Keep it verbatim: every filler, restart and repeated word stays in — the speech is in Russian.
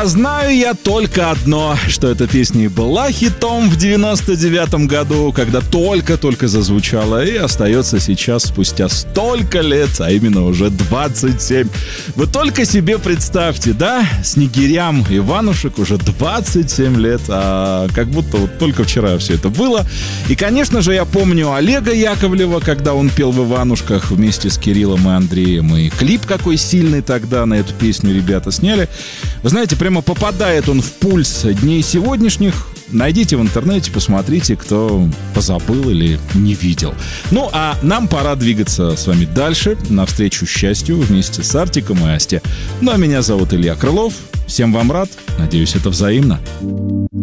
А знаю я только одно, что эта песня и была хитом в девяносто девятом году, когда только-только зазвучала, и остается сейчас спустя столько лет, а именно уже двадцать семь. Вы только себе представьте, да, Снегирям Иванушек уже двадцать семь лет, а как будто вот только вчера все это было. И, конечно же, я помню Олега Яковлева, когда он пел в «Иванушках» вместе с Кириллом и Андреем, и клип какой сильный тогда на эту песню ребята сняли. Вы знаете, прямо попадает он в пульс дней сегодняшних. Найдите в интернете, посмотрите, кто позабыл или не видел. Ну, а нам пора двигаться с вами дальше, навстречу счастью, вместе с Артиком и Асти. Ну, а меня зовут Илья Крылов. Всем вам рад. Надеюсь, это взаимно.